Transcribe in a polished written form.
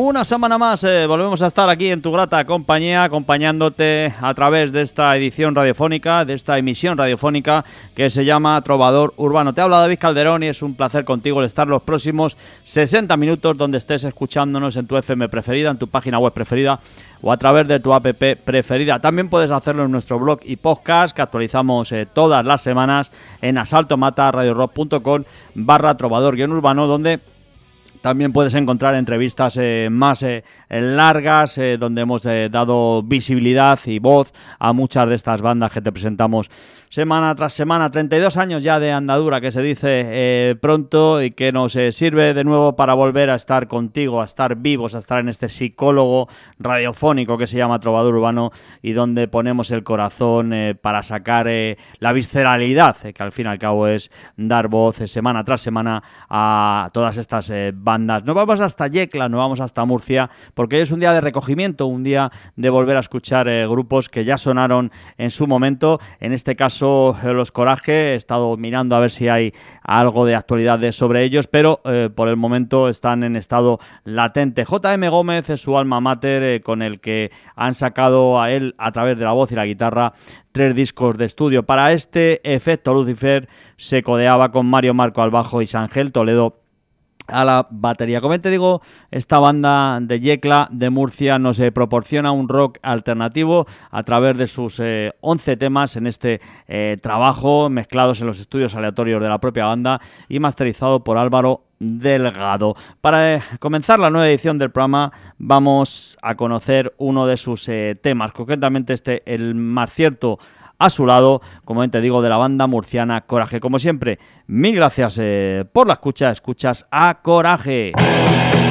Una semana más volvemos a estar aquí en tu grata compañía, acompañándote a través de esta edición radiofónica, de esta emisión radiofónica que se llama Trovador Urbano. Te habla David Calderón y es un placer contigo el estar los próximos 60 minutos donde estés escuchándonos en tu FM preferida, en tu página web preferida o a través de tu app preferida. También puedes hacerlo en nuestro blog y podcast que actualizamos todas las semanas en asaltomataradiorock.com/trovador-urbano, donde también puedes encontrar entrevistas más largas, donde hemos dado visibilidad y voz a muchas de estas bandas que te presentamos semana tras semana. 32 años ya de andadura, que se dice pronto, y que nos sirve de nuevo para volver a estar contigo, a estar vivos, a estar en este psicólogo radiofónico que se llama Trovador Urbano, y donde ponemos el corazón para sacar la visceralidad, que al fin y al cabo es dar voz semana tras semana a todas estas bandas. Nos vamos hasta Yecla, nos vamos hasta Murcia, porque hoy es un día de recogimiento, un día de volver a escuchar grupos que ya sonaron en su momento. En este caso Los Coraje. He estado mirando a ver si hay algo de actualidad sobre ellos, pero por el momento están en estado latente. J.M. Gómez es su alma mater, con el que han sacado a él, a través de la voz y la guitarra, 3 discos de estudio. Para este efecto Lucifer se codeaba con Mario Marco al bajo y Sangel Toledo a la batería. Como te digo, esta banda de Yecla, de Murcia, nos proporciona un rock alternativo a través de sus 11 temas en este trabajo, mezclados en los estudios aleatorios de la propia banda y masterizado por Álvaro Delgado. Para comenzar la nueva edición del programa vamos a conocer uno de sus temas, concretamente El Mar Cierto a su lado, como te digo, de la banda murciana Coraje. Como siempre, mil gracias por la escucha. Escuchas a Coraje.